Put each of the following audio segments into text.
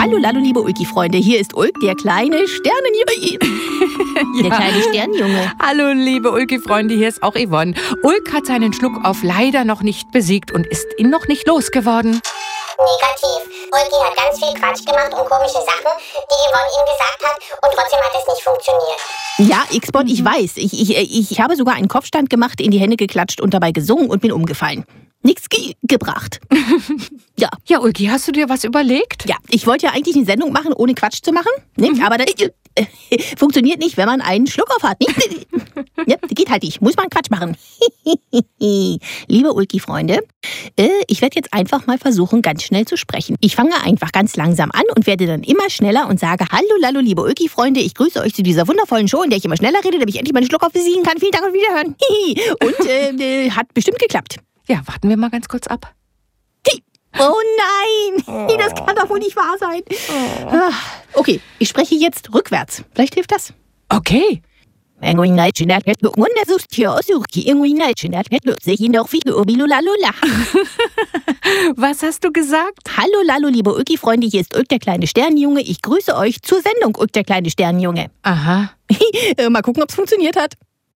Hallo, hallo, liebe Ulki-Freunde. Hier ist Ulk, der kleine Sternenjunge. Der kleine Sternenjunge. Hallo, liebe Ulki-Freunde, hier ist auch Yvonne. Ulk hat seinen Schluckauf leider noch nicht besiegt und ist ihn noch nicht losgeworden. Negativ. Ulki hat ganz viel Quatsch gemacht und komische Sachen, die Yvonne ihm gesagt hat, und trotzdem hat es nicht funktioniert. Ja, X-Bot, ich weiß. Ich habe sogar einen Kopfstand gemacht, in die Hände geklatscht und dabei gesungen und bin umgefallen. Nichts gebracht. Ja. Ja, Ulki, hast du dir was überlegt? Ja, ich wollte ja eigentlich eine Sendung machen, ohne Quatsch zu machen. Ne? Aber das funktioniert nicht, wenn man einen Schluckauf hat. Ja, geht halt nicht. Muss man Quatsch machen. Liebe Ulki-Freunde, ich werde jetzt einfach mal versuchen, ganz schnell zu sprechen. Ich fange einfach ganz langsam an und werde dann immer schneller und sage: Hallo, hallo, liebe Ulki-Freunde, ich grüße euch zu dieser wundervollen Show, in der ich immer schneller rede, damit ich endlich meinen Schluckauf besiegen kann. Vielen Dank und Wiederhören. Und hat bestimmt geklappt. Ja, warten wir mal ganz kurz ab. Oh nein, das kann doch wohl nicht wahr sein. Okay, ich spreche jetzt rückwärts. Vielleicht hilft das. Okay. Was hast du gesagt? Hallo, hallo, liebe Ulki-Freunde, hier ist Ulk, der kleine Sternenjunge. Ich grüße euch zur Sendung Ulk, der kleine Sternenjunge. Aha. Mal gucken, ob es funktioniert hat.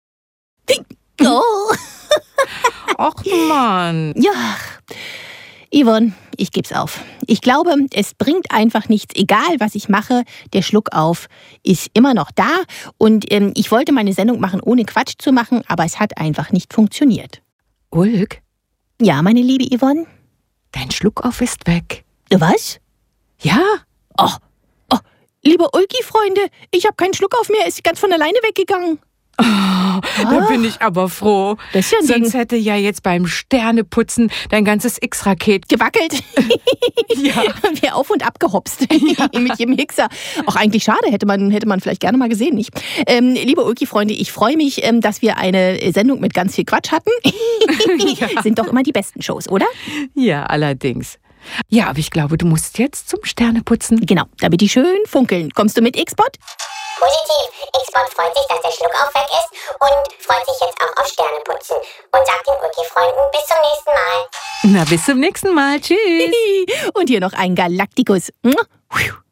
Oh. Och, Mann. Ja, Yvonne, ich geb's auf. Ich glaube, es bringt einfach nichts, egal was ich mache. Der Schluckauf ist immer noch da. Und ich wollte meine Sendung machen, ohne Quatsch zu machen, aber es hat einfach nicht funktioniert. Ulk, Ja, meine liebe Yvonne? dein Schluckauf ist weg. Was? Ja? Oh, liebe Ulki-Freunde, ich habe keinen Schluckauf mehr. Ist ganz von alleine weggegangen. Da bin ich aber froh. Das ist ja ein Ding. Sonst hätte ja jetzt beim Sterneputzen dein ganzes X-Raket Gewackelt. Ja. Wäre auf und ab gehopst. Mit jedem Hixer. Auch eigentlich schade, hätte man vielleicht gerne mal gesehen, nicht? Liebe Ulki-Freunde, ich freue mich, dass wir eine Sendung mit ganz viel Quatsch hatten. Ja. Sind doch immer die besten Shows, oder? Ja, allerdings. Ja, aber ich glaube, du musst jetzt zum Sterneputzen. Genau, damit die schön funkeln. Kommst du mit, X-Bot? Positiv. X-Bot freut sich, dass der Schluckauf weg ist und freut sich jetzt auch auf Sterneputzen. Und sagt den Ulki-Freunden bis zum nächsten Mal. Na, bis zum nächsten Mal. Tschüss. Und hier noch ein Galaktikus.